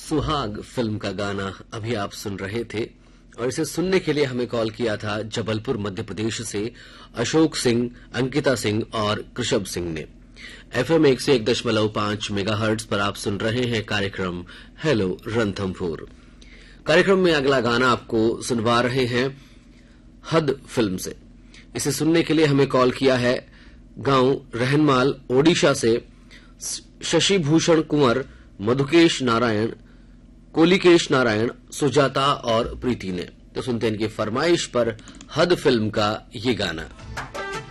सुहाग फिल्म का गाना अभी आप सुन रहे थे और इसे सुनने के लिए हमें कॉल किया था जबलपुर मध्य प्रदेश से अशोक सिंह, अंकिता सिंह और कृषभ सिंह ने। एफएम 101.5 मेगाहर्ट्ज पर आप सुन रहे हैं कार्यक्रम हेलो रणथंभौर। कार्यक्रम में अगला गाना आपको सुनवा रहे हैं हद फिल्म से। इसे सुनने के लिए हमें कॉल किया है गांव रहनमाल ओडिशा से शशि भूषण कुंवर, मधुकेश नारायण, कोलिकेश नारायण, सुजाता और प्रीति ने। तो सुनते हैं इनकी फरमाइश पर हद फिल्म का ये गाना।